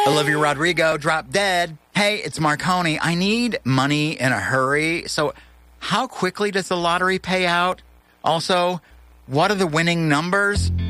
Olivia Rodrigo, Drop Dead. Hey, it's Marconi. I need money in a hurry. So how quickly does the lottery pay out? Also, what are the winning numbers?